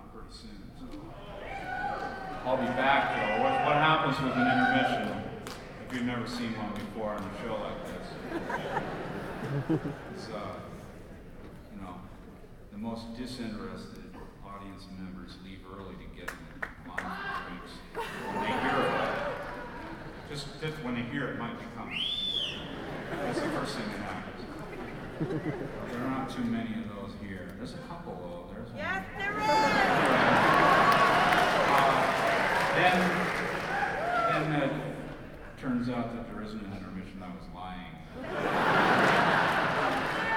out pretty soon. So I'll be back though. What happens with an intermission, if you've never seen one before on a show like this, is, the most disinterested audience members leave early to get in line for drinks. When they hear about it, just when they hear it might be coming. That's the first thing that happens. There are not too many of those here. There's a couple though. There's one. Yes, there is! Then it turns out that there isn't an intermission. I was lying.